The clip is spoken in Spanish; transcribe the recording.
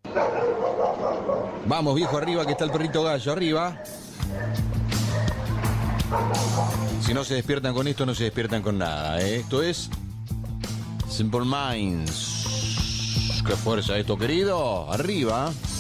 Vamos, viejo, arriba, que está el perrito gallo, arriba. Si no se despiertan con esto, no se despiertan con nada, ¿eh? Esto es Simple Minds. ¡Qué fuerza esto, querido! Arriba.